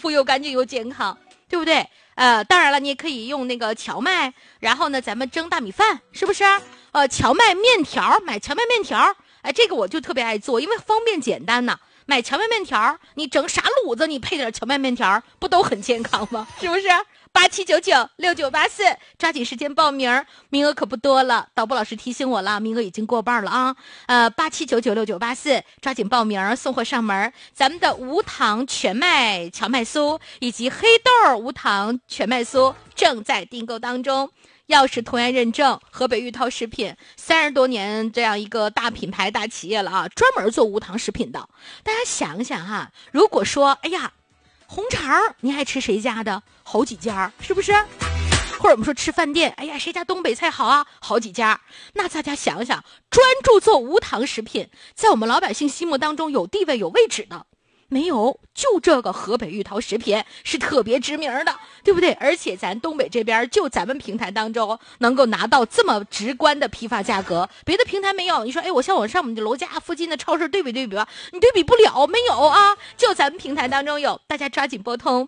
肤又干净又健康，对不对？当然了，你也可以用那个荞麦，然后呢，咱们蒸大米饭，是不是？荞麦面条，买荞麦面条，这个我就特别爱做，因为方便简单呐。买荞麦面条，你整啥卤子，你配点荞麦面条，不都很健康吗？是不是？87996984，抓紧时间报名，名额可不多了。导播老师提醒我了，名额已经过半了啊。87996984，抓紧报名，送货上门。咱们的无糖全麦荞麦酥以及黑豆无糖全麦酥正在订购当中。药食同源认证，河北玉涛食品30多年这样一个大品牌大企业了啊，专门做无糖食品的。大家想想哈，如果说哎呀红肠你爱吃谁家的？好几家，是不是？或者我们说吃饭店，哎呀谁家东北菜好啊？好几家。那大家想想，专注做无糖食品，在我们老百姓心目当中有地位有位置的没有？就这个河北玉涛食品是特别知名的，对不对？而且咱东北这边就咱们平台当中能够拿到这么直观的批发价格，别的平台没有。你说我像我上我们楼下附近的超市对比吧，你对比不了，没有啊，就咱们平台当中有。大家抓紧拨通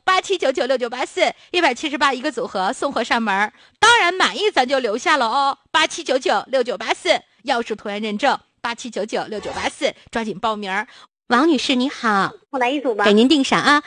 87996984，178一个组合，送货上门。当然满意咱就留下了哦，87996984，药食同源认证，87996984，抓紧报名。王女士你好， 我来一组吧， 给您订上啊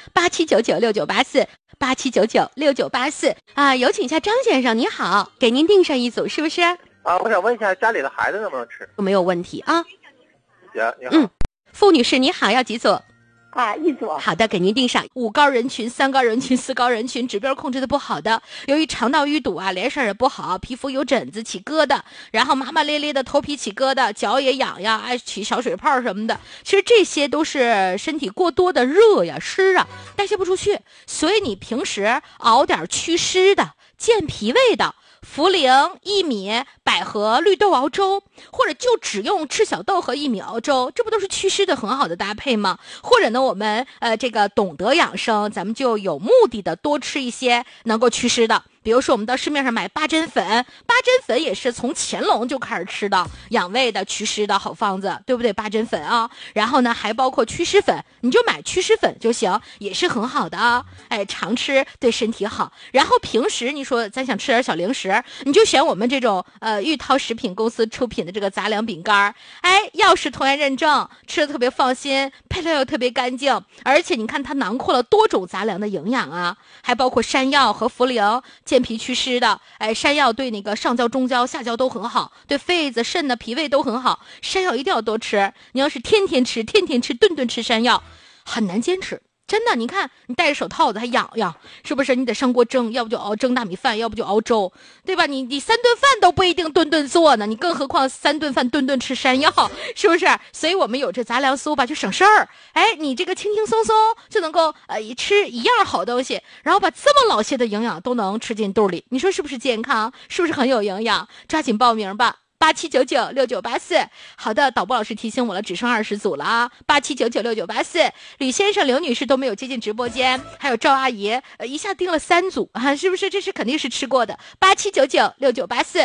，87996984，87996984啊，有请一下张先生，你好，给您订上一组，是不是？ 我想问一下家里的孩子能不能吃？ 没有问题啊。 行，你好。 傅女士你好，要几组？ 一组。 好的，给您订上。5高人群、3高人群、4高人群，指标控制的不好的，由于肠道淤堵啊，脸色也不好，皮肤有疹子起疙瘩，然后麻麻咧咧的头皮起疙瘩，脚也痒呀，爱起小水泡什么的，其实这些都是身体过多的热呀湿啊，代谢不出去。所以你平时熬点祛湿的、健脾胃的茯苓、薏米、百合、绿豆熬粥，或者就只用赤小豆和薏米熬粥，这不都是祛湿的很好的搭配吗？或者呢，我们这个懂得养生，咱们就有目的的多吃一些能够祛湿的。比如说我们到市面上买八珍粉，八珍粉也是从乾隆就开始吃的，养胃的、祛湿的好方子，对不对？八珍粉啊，然后呢还包括祛湿粉，你就买祛湿粉就行，也是很好的啊。常吃对身体好。然后平时你说咱想吃点小零食，你就选我们这种玉涛食品公司出品的这个杂粮饼干，药食同源认证，吃的特别放心，配料又特别干净，而且你看它囊括了多种杂粮的营养啊，还包括山药和茯苓。健脾祛湿的，山药对那个上焦、中焦、下焦都很好，对肺子、肾的脾胃都很好。山药一定要多吃，你要是天天吃、顿顿吃山药，很难坚持。真的，你看你戴着手套子还痒痒，是不是？你得上锅蒸，要不就蒸大米饭，要不就熬粥，对吧？你3顿饭都不一定顿顿做呢，你更何况3顿饭顿顿吃山药，是不是？所以我们有这杂粮酥吧，就省事儿。你这个轻轻松松就能够吃一样好东西，然后把这么老些的营养都能吃进肚里，你说是不是健康？是不是很有营养？抓紧报名吧。87996984，好的，导播老师提醒我了，只剩20组了啊！87996984，吕先生、刘女士都没有接进直播间，还有赵阿姨，一下订了3组啊，是不是？这是肯定是吃过的。87996984，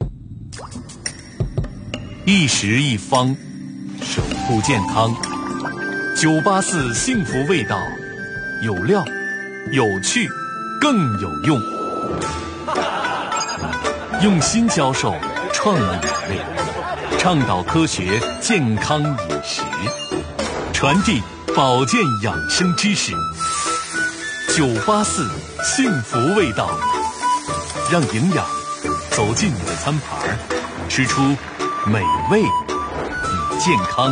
一食一方，守护健康。984幸福味道，有料、有趣、更有用，用心教授。创意美味，倡导科学健康饮食，传递保健养生知识。984幸福味道，让营养走进你的餐盘，吃出美味与健康。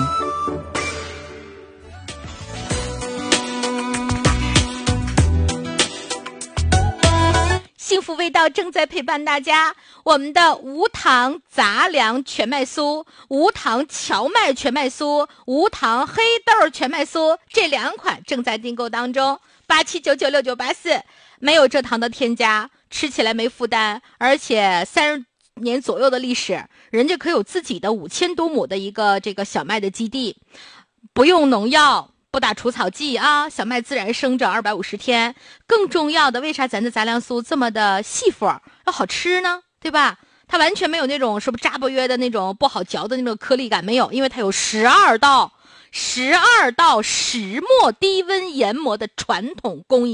幸福味道正在陪伴大家，我们的无糖杂粮全麦酥、无糖荞麦全麦酥、无糖黑豆全麦酥这2款正在订购当中。87996984，没有蔗糖的添加，吃起来没负担，而且30年左右的历史，人家可有自己的5000多亩的一个这个小麦的基地，不用农药。不打除草剂啊，小麦自然生长250天。更重要的，为啥咱的杂粮酥这么的细肤要好吃呢？对吧？它完全没有那种什么扎不约的那种不好嚼的那种颗粒感，没有，因为它有12道石磨低温研磨的传统工艺。